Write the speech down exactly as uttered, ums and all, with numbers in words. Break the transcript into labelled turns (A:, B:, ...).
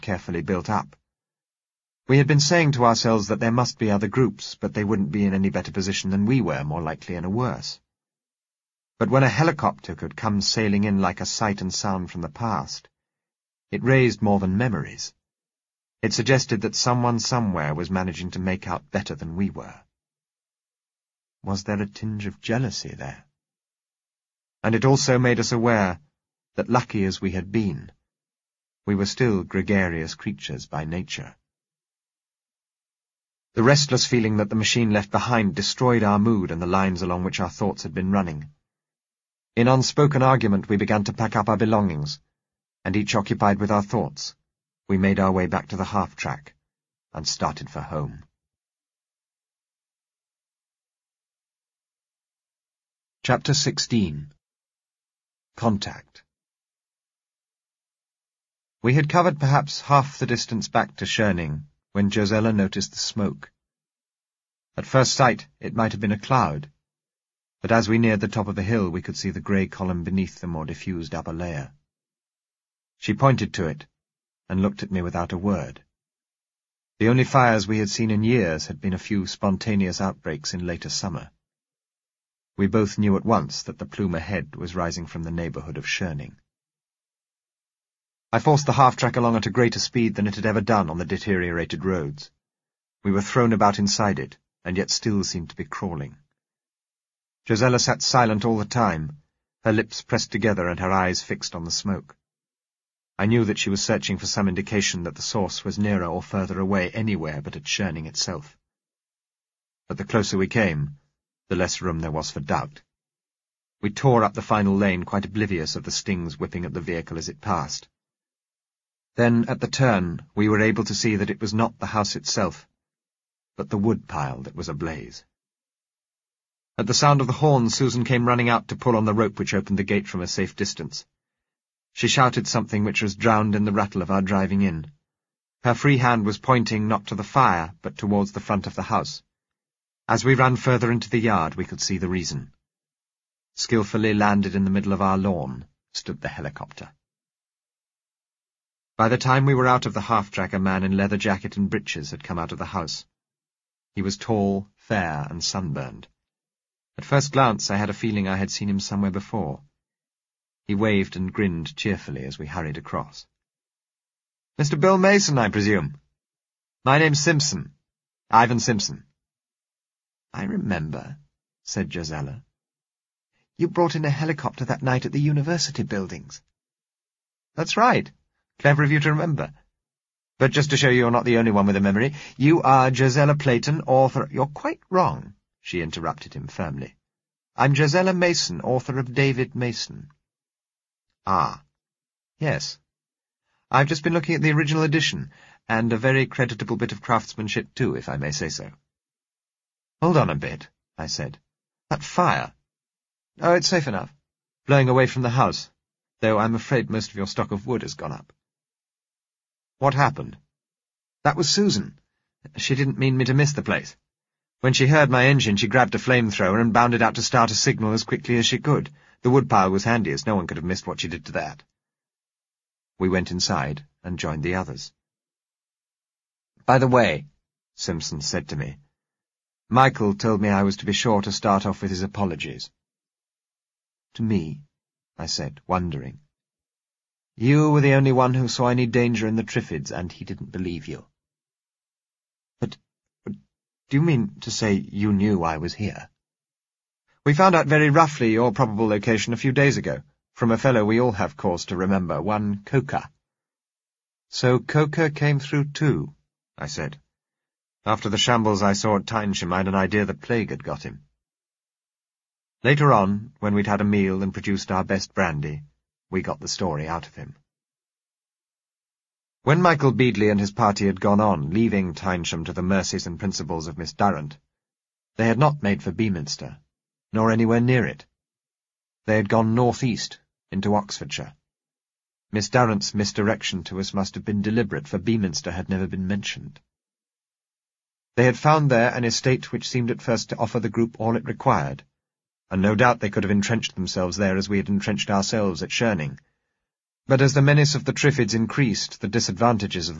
A: carefully built up. We had been saying to ourselves that there must be other groups, but they wouldn't be in any better position than we were, more likely in a worse. But when a helicopter could come sailing in like a sight and sound from the past, it raised more than memories. It suggested that someone somewhere was managing to make out better than we were. Was there a tinge of jealousy there? And it also made us aware that, lucky as we had been, we were still gregarious creatures by nature. The restless feeling that the machine left behind destroyed our mood and the lines along which our thoughts had been running. In unspoken argument we began to pack up our belongings, and each occupied with our thoughts, we made our way back to the half-track and started for home. Chapter sixteen. Contact. We had covered perhaps half the distance back to Schoening when Josella noticed the smoke. At first sight it might have been a cloud, but as we neared the top of the hill we could see the grey column beneath the more diffused upper layer. She pointed to it, and looked at me without a word. The only fires we had seen in years had been a few spontaneous outbreaks in later summer. We both knew at once that the plume ahead was rising from the neighbourhood of Schoening. I forced the half-track along at a greater speed than it had ever done on the deteriorated roads. We were thrown about inside it, and yet still seemed to be crawling. Josella sat silent all the time, her lips pressed together and her eyes fixed on the smoke. I knew that she was searching for some indication that the source was nearer or further away anywhere but at Schoening itself. But the closer we came, the less room there was for doubt. We tore up the final lane, quite oblivious of the stings whipping at the vehicle as it passed. Then, at the turn, we were able to see that it was not the house itself, but the wood pile that was ablaze. At the sound of the horn, Susan came running out to pull on the rope which opened the gate from a safe distance. She shouted something which was drowned in the rattle of our driving in. Her free hand was pointing not to the fire, but towards the front of the house. As we ran further into the yard, we could see the reason. Skilfully landed in the middle of our lawn stood the helicopter. By the time we were out of the half-track, a man in leather jacket and breeches had come out of the house. He was tall, fair, and sunburned. At first glance I had a feeling I had seen him somewhere before. He waved and grinned cheerfully as we hurried across. "Mister Bill Mason, I presume? My name's Simpson. Ivan Simpson." "I remember," said Josella. "You brought in a helicopter that night at the university buildings." "That's right. Clever of you to remember. But just to show you're not the only one with a memory, you are Josella Playton, author—" "You're quite wrong," she interrupted him firmly. "I'm Josella Mason, author of David Mason." "Ah, yes. I've just been looking at the original edition, and a very creditable bit of craftsmanship too, if I may say so." "Hold on a bit," I said. "That fire—" "Oh, it's safe enough. Blowing away from the house, though I'm afraid most of your stock of wood has gone up." "What happened?" "That was Susan. She didn't mean me to miss the place. When she heard my engine, she grabbed a flamethrower and bounded out to start a signal as quickly as she could. The woodpile was handy, as no one could have missed what she did to that." We went inside and joined the others. "By the way," Simpson said to me, "Michael told me I was to be sure to start off with his apologies." "To me?" I said, wondering. "You were the only one who saw any danger in the Triffids, and he didn't believe you." But, but do you mean to say you knew I was here?" "We found out very roughly your probable location a few days ago, from a fellow we all have cause to remember, one Coker." "So Coker came through too," I said. "After the shambles I saw at Tynesham, I had an idea the plague had got him." Later on, when we'd had a meal and produced our best brandy, we got the story out of him. When Michael Beadley and his party had gone on, leaving Tynesham to the mercies and principles of Miss Durrant, they had not made for Beaminster, nor anywhere near it. They had gone north-east, into Oxfordshire. Miss Durrant's misdirection to us must have been deliberate, for Beaminster had never been mentioned. They had found there an estate which seemed at first to offer the group all it required, and no doubt they could have entrenched themselves there as we had entrenched ourselves at Schoening. But as the menace of the Triffids increased, the disadvantages of